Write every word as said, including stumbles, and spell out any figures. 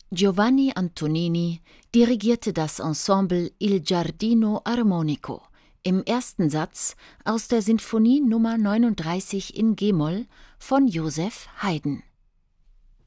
Giovanni Antonini dirigierte das Ensemble Il Giardino Armonico im ersten Satz aus der Sinfonie Nummer neununddreißig in g-Moll von Joseph Haydn.